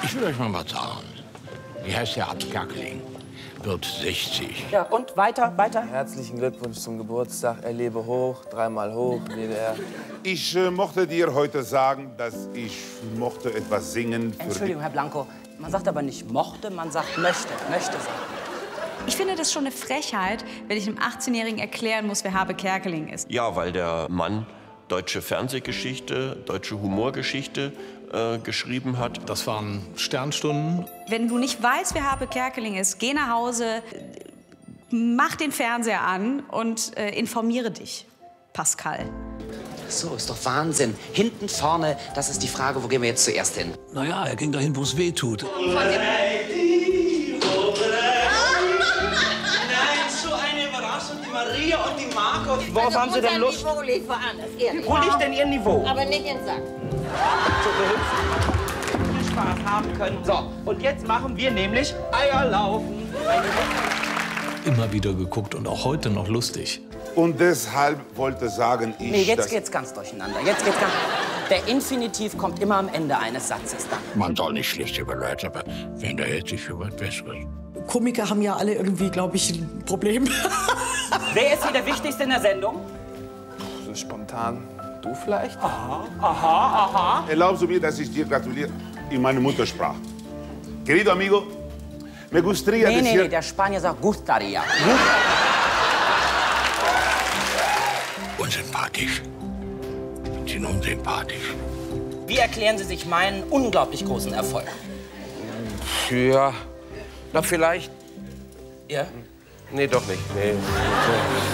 Ich will euch mal was sagen. Wie heißt der Abkerkeling? Wird 60. Ja, und weiter, weiter. Herzlichen Glückwunsch zum Geburtstag. Er lebe hoch, dreimal hoch, lebe er. Ich mochte dir heute sagen, dass ich mochte etwas singen. Entschuldigung, Herr Blanco. Man sagt aber nicht mochte, man sagt möchte. Möchte sagen. Ich finde das schon eine Frechheit, wenn ich einem 18-Jährigen erklären muss, wer Habe Kerkeling ist. Ja, weil der Mann deutsche Fernsehgeschichte, deutsche Humorgeschichte geschrieben hat. Das waren Sternstunden. Wenn du nicht weißt, wer Habe Kerkeling ist, geh nach Hause, mach den Fernseher an und informiere dich, Pascal. So, ist doch Wahnsinn. Hinten, vorne, das ist die Frage, wo gehen wir jetzt zuerst hin? Naja, er ging dahin, wo es weh tut. Maria und die Marco. Worauf haben Sie denn Lust? Niveau liegt woanders, ehrlich. Wo liegt denn Ihr Niveau? Aber nicht in Sack. Viel Spaß haben können. So, und jetzt machen wir nämlich Eierlaufen. Immer wieder geguckt und auch heute noch lustig. Und deshalb wollte sagen, ich... Nee, jetzt geht's ganz durcheinander. Jetzt geht's ganz... Der Infinitiv kommt immer am Ende eines Satzes dann. Man soll nicht schlecht über Leute, aber wer unterhält sich für was Besseres? Komiker haben ja alle irgendwie, glaube ich, ein Problem. Wer ist hier der Wichtigste in der Sendung? So spontan. Du vielleicht? Aha. Erlaubst du mir, dass ich dir gratuliere in meiner Muttersprache? Querido amigo, me gustaría decir... Nee, der Spanier sagt gustaría. Unsympathisch. Sie sind unsympathisch. Wie erklären Sie sich meinen unglaublich großen Erfolg? Ja, na vielleicht. Ja? Nee, doch nicht. Nee.